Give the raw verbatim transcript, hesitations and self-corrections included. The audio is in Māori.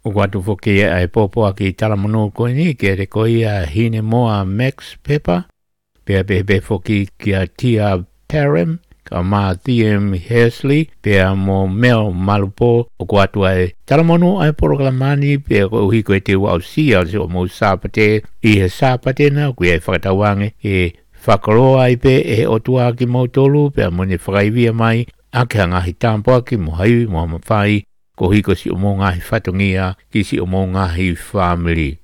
O watu foke ai popo aki talamono ko ni ke re ko ia hine moa Max Pepper. Pea pe pe foki kia Tia Parham, ka ma T M Hersley, pea mo Mel Malupo, o ko atu ai talamono ai programani, pea ko uhi ko e te wau sia, o mo sāpate, i he sāpate na, kui ai whakatawange, e whakaroa ai pe e otua ki mautolu, pea mo ne whakaivia mai, ake ngahi tāmpoa ki mo hai, mo mawhai, ko hiko si o mo ngahi whatongia, ki si o mo ngahi family.